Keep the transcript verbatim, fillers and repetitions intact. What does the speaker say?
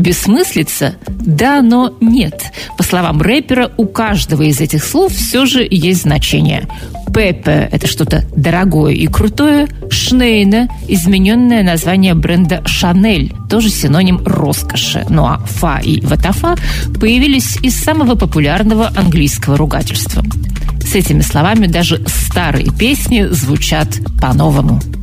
Бессмыслица? Да, но нет. По словам рэпера, у каждого из этих слов все же есть значение. Пепе – это что-то дорогое и крутое. Шнейна – измененное название бренда Шанель, тоже синоним роскоши. Ну а фа и ватафа появились из самого популярного английского ругательства. С этими словами даже старые песни звучат по-новому.